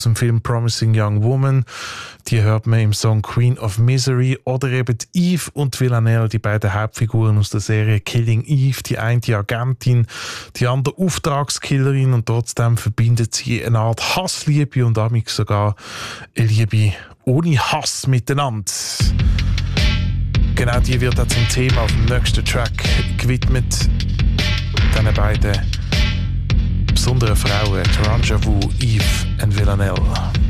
zum Film Promising Young Woman. Die hört man im Song Queen of Misery. Oder eben Eve und Villanelle, die beiden Hauptfiguren aus der Serie Killing Eve. Die eine die Agentin, die andere Auftragskillerin, und trotzdem verbindet sie eine Art Hassliebe und damit sogar eine Liebe ohne Hass miteinander. Genau die wird auch zum Thema auf dem nächsten Track gewidmet. Diesen beiden besonderen Frauen, Taranja Wu, Eve und Villanelle.